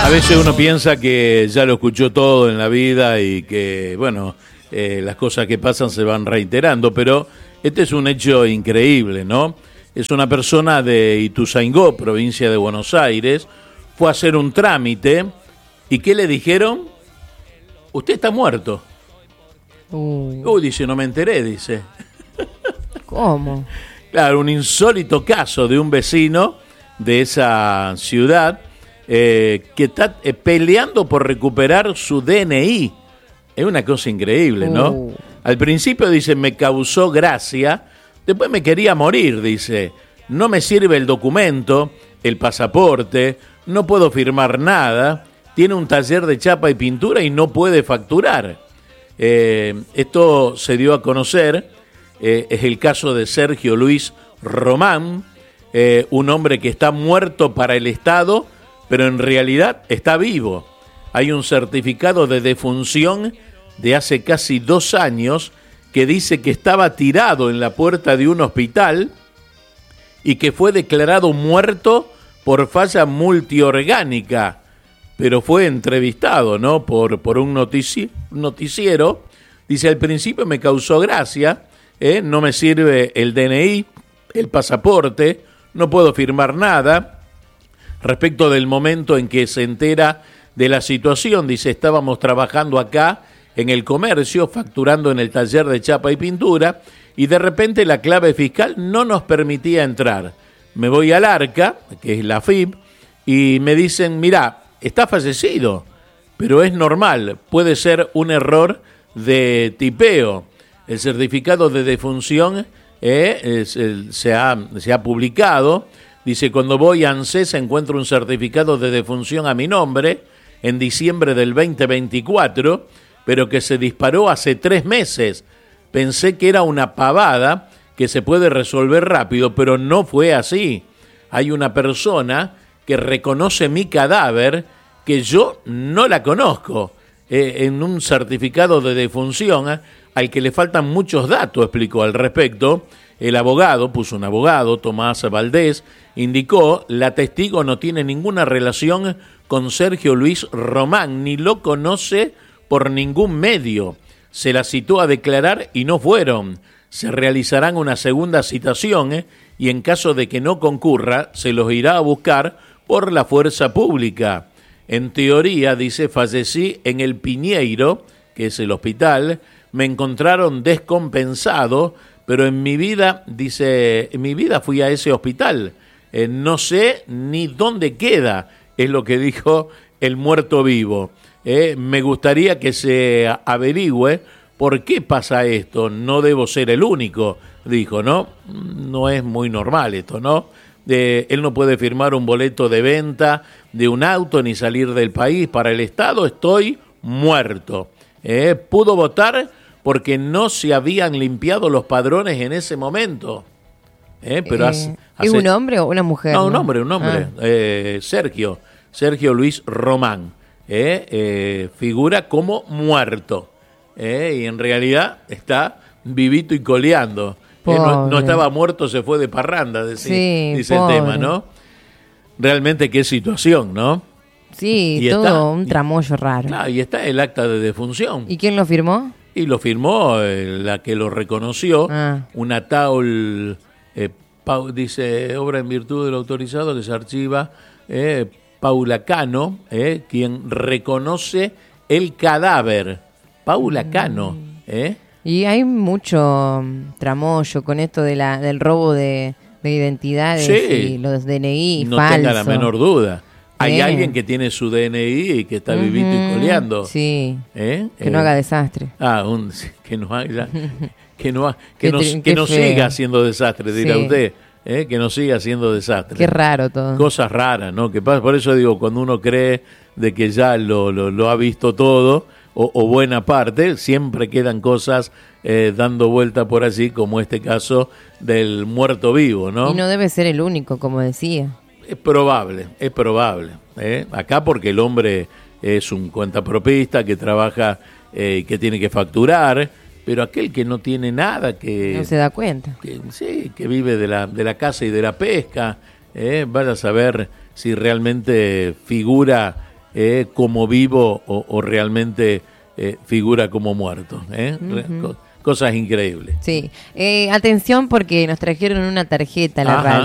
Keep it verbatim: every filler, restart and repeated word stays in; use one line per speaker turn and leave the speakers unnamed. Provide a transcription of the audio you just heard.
A veces uno piensa que ya lo escuchó todo en la vida y que, bueno, eh, las cosas que pasan se van reiterando, pero este es un hecho increíble, ¿no? Es una persona de Ituzaingó, provincia de Buenos Aires, fue a hacer un trámite y ¿qué le dijeron? Usted está muerto. Uy, uh, dice, no me enteré, dice.
¿Cómo?
Claro, un insólito caso de un vecino de esa ciudad eh, que está eh, peleando por recuperar su D N I. Es una cosa increíble, ¿no? Uh. Al principio dice, me causó gracia, después me quería morir, dice. No me sirve el documento, el pasaporte, no puedo firmar nada, tiene un taller de chapa y pintura y no puede facturar. Eh, esto se dio a conocer, eh, es el caso de Sergio Luis Román, eh, un hombre que está muerto para el Estado, pero en realidad está vivo. Hay un certificado de defunción de hace casi dos años que dice que estaba tirado en la puerta de un hospital y que fue declarado muerto por falla multiorgánica, pero fue entrevistado, ¿no? por, por un notici- noticiero. Dice, al principio me causó gracia, ¿eh? No me sirve el D N I, el pasaporte, no puedo firmar nada. Respecto del momento en que se entera de la situación, dice, estábamos trabajando acá en el comercio, facturando en el taller de chapa y pintura, y de repente la clave fiscal no nos permitía entrar. Me voy al ARCA, que es la F I P, y me dicen, mirá, está fallecido, pero es normal, puede ser un error de tipeo. El certificado de defunción eh, es, el, se, ha, se ha publicado. Dice, cuando voy a ANSES encuentro un certificado de defunción a mi nombre en diciembre del veinte veinticuatro, pero que se disparó hace tres meses. Pensé que era una pavada que se puede resolver rápido, pero no fue así. Hay una persona que reconoce mi cadáver que yo no la conozco, eh, en un certificado de defunción eh, al que le faltan muchos datos, explicó al respecto. El abogado, puso un abogado, Tomás Valdés, indicó, la testigo no tiene ninguna relación con Sergio Luis Román, ni lo conoce por ningún medio. Se la citó a declarar y no fueron. Se realizarán una segunda citación eh, y en caso de que no concurra, se los irá a buscar por la fuerza pública. En teoría, dice, fallecí en el Piñeiro, que es el hospital, me encontraron descompensado, pero en mi vida, dice, en mi vida fui a ese hospital, eh, no sé ni dónde queda, es lo que dijo el muerto vivo. Eh, me gustaría que se averigüe por qué pasa esto, no debo ser el único, dijo, ¿no? No es muy normal esto, ¿no? Eh, él no puede firmar un boleto de venta de un auto ni salir del país. Para el Estado estoy muerto. Eh, pudo votar porque no se habían limpiado los padrones en ese momento. Eh, pero
eh,
hace,
¿Es
hace...
un hombre o una mujer?
No,
¿no?
un hombre, un hombre. Ah. Eh, Sergio, Sergio Luis Román. Eh, eh, figura como muerto. Eh, y en realidad está vivito y coleando. Eh, no, no estaba muerto, se fue de parranda, decía,
sí,
dice pobre. El tema, ¿no? Realmente qué situación, ¿no?
Sí, y todo está, un tramoyo raro.
Claro, y está el acta de defunción.
¿Y quién lo firmó?
Y lo firmó eh, la que lo reconoció, ah. una taul, eh, Pau, dice, obra en virtud del autorizado que se archiva, eh, Paula Cano, eh, quien reconoce el cadáver. Paula mm. Cano, ¿eh?
Y hay mucho tramoyo con esto de la del robo de, de identidades sí. y los D N I
no
falsos.
No tenga la menor duda. Hay sí. alguien que tiene su D N I y que está uh-huh. vivito y coleando.
Sí,
¿Eh?
que
eh.
no haga desastre.
Ah, un, que no haga, que no, que no, que no siga haciendo desastre, dirá sí. usted. ¿Eh? Que no siga haciendo desastre.
Qué raro todo.
Cosas raras, ¿no? Que pasa, por eso digo, cuando uno cree de que ya lo, lo, lo ha visto todo, O, o buena parte, siempre quedan cosas eh, dando vuelta por allí, como este caso del muerto vivo, ¿no?
Y no debe ser el único, como decía.
Es probable, es probable. ¿eh? Acá porque el hombre es un cuentapropista que trabaja y eh, que tiene que facturar, pero aquel que no tiene nada, que...
No se da cuenta.
Que, sí, que vive de la, de la caza y de la pesca, ¿eh? Vaya a saber si realmente figura eh, como vivo o, o realmente eh, figura como muerto. ¿eh? Uh-huh. Cosas increíbles.
Sí. Eh, atención porque nos trajeron una tarjeta a la
Ajá.
radio.